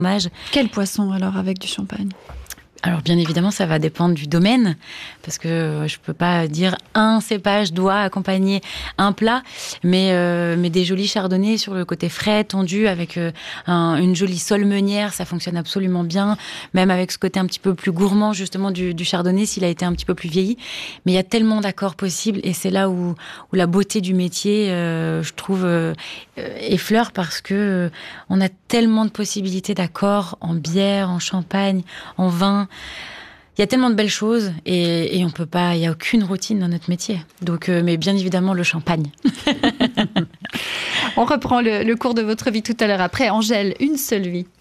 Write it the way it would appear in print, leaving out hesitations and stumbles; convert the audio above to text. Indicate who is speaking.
Speaker 1: Quel poisson alors avec du champagne ?
Speaker 2: Alors bien évidemment, ça va dépendre du domaine, parce que je peux pas dire un cépage doit accompagner un plat, mais des jolis chardonnays sur le côté frais, tendu, avec une jolie sole meunière, ça fonctionne absolument bien, même avec ce côté un petit peu plus gourmand justement du chardonnay, s'il a été un petit peu plus vieilli. Mais il y a tellement d'accords possibles, et c'est là où la beauté du métier, je trouve, effleure, parce que on a tellement de possibilités d'accords en bière, en champagne, en vin. Il y a tellement de belles choses, et on peut pas, il y a aucune routine dans notre métier. Donc, mais bien évidemment, le champagne.
Speaker 1: On reprend le cours de votre vie tout à l'heure après. Angèle, Une seule vie.